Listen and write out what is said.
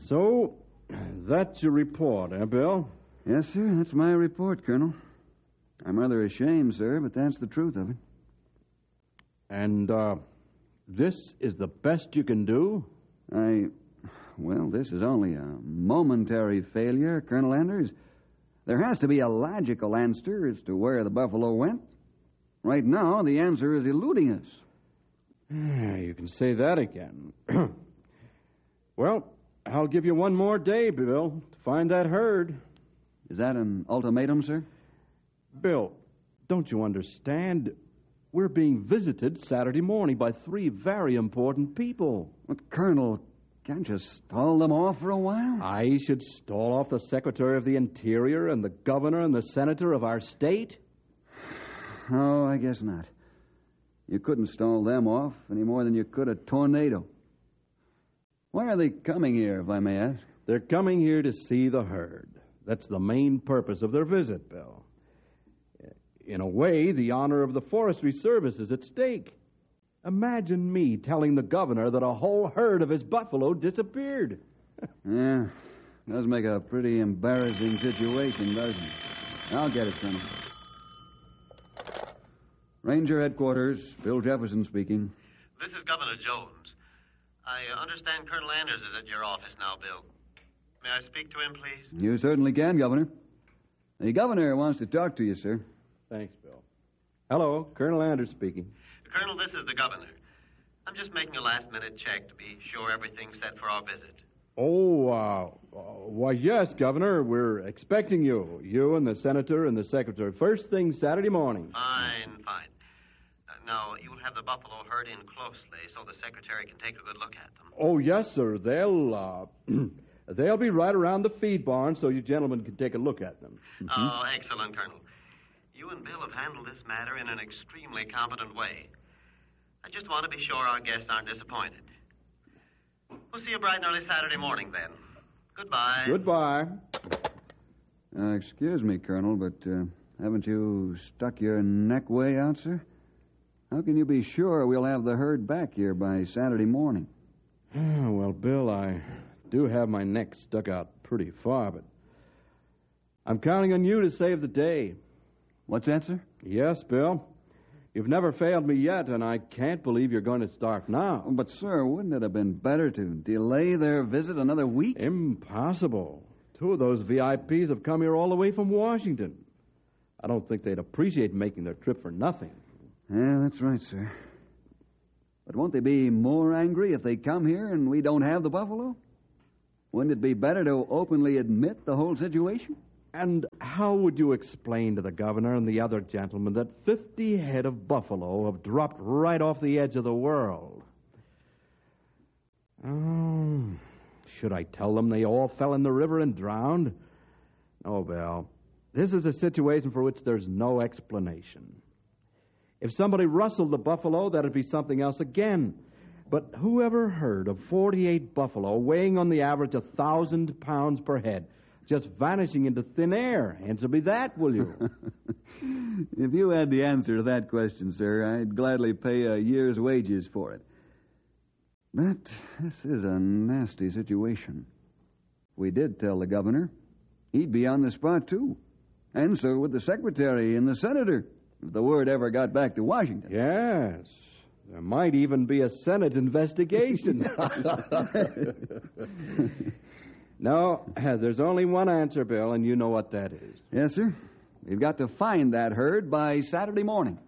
So, that's your report, Bill? Yes, sir, that's my report, Colonel. I'm rather ashamed, sir, but that's the truth of it. And, this is the best you can do? Well, this is only a momentary failure, Colonel Anders. There has to be a logical answer as to where the buffalo went. Right now, the answer is eluding us. You can say that again. Well, I'll give you one more day, Bill, to find that herd. Is that an ultimatum, sir? Bill, don't you understand? We're being visited Saturday morning by 3 very important people. But, Colonel, can't you stall them off for a while? I should stall off the Secretary of the Interior and the Governor and the Senator of our state? Oh, I guess not. You couldn't stall them off any more than you could a tornado. Why are they coming here, if I may ask? They're coming here to see the herd. That's the main purpose of their visit, Bill. In a way, the honor of the Forestry Service is at stake. Imagine me telling the governor that a whole herd of his buffalo disappeared. Yeah, does make a pretty embarrassing situation, doesn't it? I'll get it, Colonel. Ranger Headquarters, Bill Jefferson speaking. This is Governor Jones. I understand Colonel Anders is at your office now, Bill. May I speak to him, please? You certainly can, Governor. The governor wants to talk to you, sir. Thanks, Bill. Hello, Colonel Anders speaking. Colonel, this is the governor. I'm just making a last-minute check to be sure everything's set for our visit. Why, yes, Governor. We're expecting you. You and the Senator and the Secretary. First thing Saturday morning. Fine. Now, you'll have the buffalo herd in closely so the Secretary can take a good look at them. Oh, yes, sir. They'll be right around the feed barn so you gentlemen can take a look at them. Mm-hmm. Oh, excellent, Colonel. You and Bill have handled this matter in an extremely competent way. I just want to be sure our guests aren't disappointed. We'll see you bright and early Saturday morning, then. Goodbye. Goodbye. Excuse me, Colonel, but haven't you stuck your neck way out, sir? How can you be sure we'll have the herd back here by Saturday morning? Well, Bill, I do have my neck stuck out pretty far, but I'm counting on you to save the day. What's that, sir? Yes, Bill. You've never failed me yet, and I can't believe you're going to start now. But, sir, wouldn't it have been better to delay their visit another week? Impossible. 2 of those VIPs have come here all the way from Washington. I don't think they'd appreciate making their trip for nothing. Yeah, that's right, sir. But won't they be more angry if they come here and we don't have the buffalo? Wouldn't it be better to openly admit the whole situation? And how would you explain to the governor and the other gentlemen that 50 head of buffalo have dropped right off the edge of the world? Oh, should I tell them they all fell in the river and drowned? No, Bill. This is a situation for which there's no explanation. If somebody rustled the buffalo, that'd be something else again. But who ever heard of 48 buffalo weighing on the average 1,000 pounds per head, just vanishing into thin air? Answer me that, will you? If you had the answer to that question, sir, I'd gladly pay a year's wages for it. But this is a nasty situation. If we did tell the governor, he'd be on the spot, too. And so would the secretary and the senator, if the word ever got back to Washington. Yes. There might even be a Senate investigation. No, there's only one answer, Bill, and you know what that is. Yes, sir. We've got to find that herd by Saturday morning.